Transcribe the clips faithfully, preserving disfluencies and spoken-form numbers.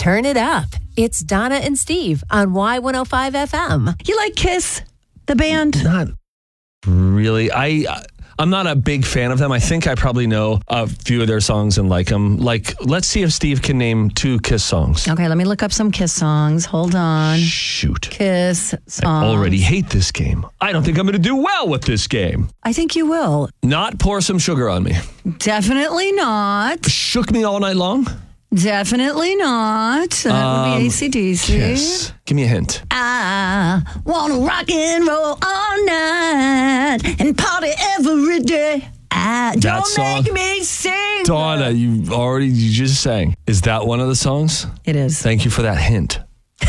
turn it up. It's Donna and Steve on Y one oh five F M. You like Kiss, the band? Not really. I, I'm not a big fan of them. I think I probably know a few of their songs and like them. Like, let's see if Steve can name two Kiss songs. Okay, let me look up some Kiss songs. Hold on. Shoot. Kiss songs. I already hate this game. I don't think I'm going to do well with this game. I think you will. Not Pour Some Sugar on Me. Definitely not. Shook Me All Night Long. Definitely not. That Um, would be A C D C. Kiss. Give me a hint. I want to rock and roll all night and party every day. I, That don't song? make me sing. Donna, you already, you just sang. Is that one of the songs? It is. Thank you for that hint.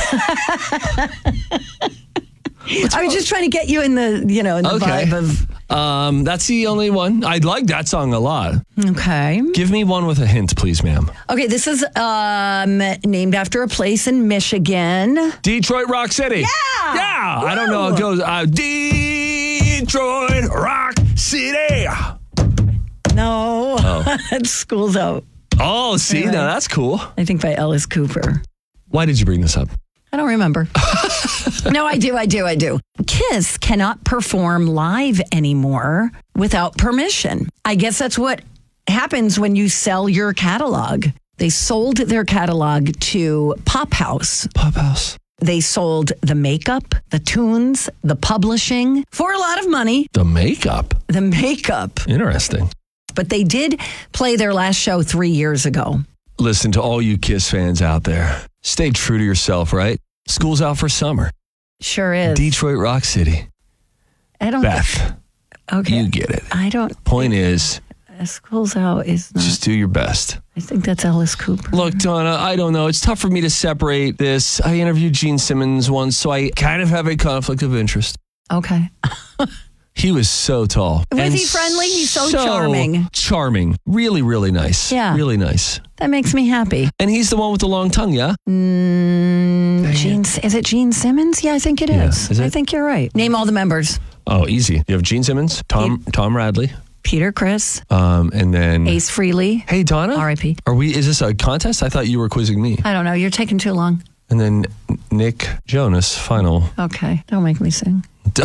I was just trying to get you in the, you know, in the Okay. vibe of. Um, that's the only one. I like that song a lot. Okay. Give me one with a hint, please, ma'am. Okay, this is um, named after a place in Michigan. Detroit Rock City. Yeah! Yeah. I don't know how it Woo! goes. Uh, Detroit Rock City. No, Oh. it's School's Out. Oh, see, Anyway. now that's cool. I think by Ellis Cooper. Why did you bring this up? I don't remember. No, I do, I do, I do. Kiss cannot perform live anymore without permission. I guess that's what happens when you sell your catalog. They sold their catalog to Pop House. Pop House. They sold the makeup, the tunes, the publishing for a lot of money. The makeup. The makeup. Interesting. But they did play their last show three years ago. Listen to all you Kiss fans out there. Stay true to yourself, right? School's out for summer. Sure is. Detroit Rock City. I don't. Beth, Okay. you get it. I don't. Point is, Uh, School's Out is not. just do your best. I think that's Ellis Cooper. Look, Donna, I don't know. It's tough for me to separate this. I interviewed Gene Simmons once, so I kind of have a conflict of interest. Okay. He was so tall. Was and he friendly? He's so charming. Charming. Really, really nice. Yeah. Really nice. That makes me happy. And he's the one with the long tongue, yeah? Mm, Gene, is it Gene Simmons? Yeah, I think it Yeah. is. Is it? I think you're right. Name all the members. Oh, easy. You have Gene Simmons, Tom Tom Radley, Peter Criss, um, and then... Ace Frehley. Hey, Donna? R I P Are we, is this a contest? I thought you were quizzing me. I don't know. You're taking too long. And then Nick Jonas, final. Okay. Don't make me sing.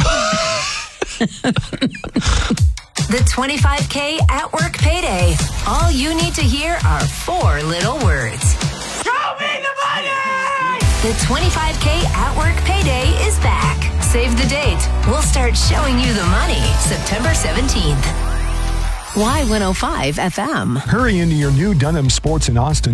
The twenty-five K at work payday. All you need to hear are four little words. Show me the money! The twenty-five K at work payday is back. Save the date. We'll start showing you the money September seventeenth. Y one oh five F M. Hurry into your new Dunham Sports in Austin